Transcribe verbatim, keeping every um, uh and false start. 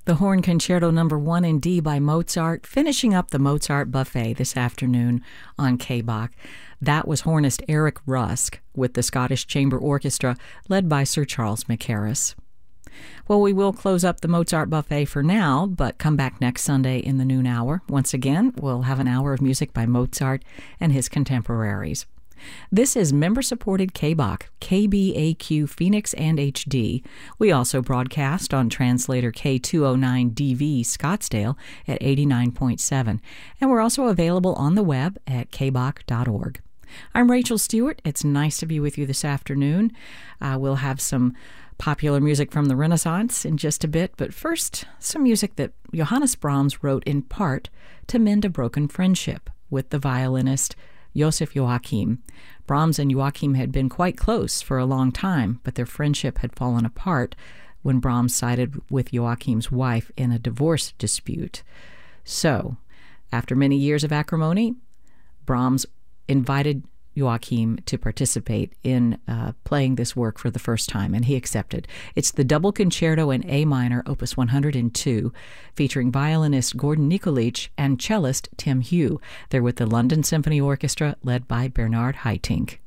The Horn Concerto Number One in D by Mozart, finishing up the Mozart Buffet this afternoon on K B A C. That was hornist Eric Rusk with the Scottish Chamber Orchestra, led by Sir Charles Mackerras. Well, we will close up the Mozart Buffet for now, but come back next Sunday in the noon hour. Once again, we'll have an hour of music by Mozart and his contemporaries. This is member-supported K B A C, K B A Q Phoenix and H D. We also broadcast on translator K two oh nine D V Scottsdale at eighty-nine point seven, and we're also available on the web at k b a c dot org. I'm Rachel Stewart. It's nice to be with you this afternoon. Uh, we'll have some popular music from the Renaissance in just a bit, but first, some music that Johannes Brahms wrote in part to mend a broken friendship with the violinist Joseph Joachim. Brahms and Joachim had been quite close for a long time, but their friendship had fallen apart when Brahms sided with Joachim's wife in a divorce dispute. So, after many years of acrimony, Brahms invited Joachim to participate in uh, playing this work for the first time, and he accepted. It's the Double Concerto in A minor, opus one hundred two, featuring violinist Gordon Nikolic and cellist Tim Hugh. They're with the London Symphony Orchestra, led by Bernard Haitink.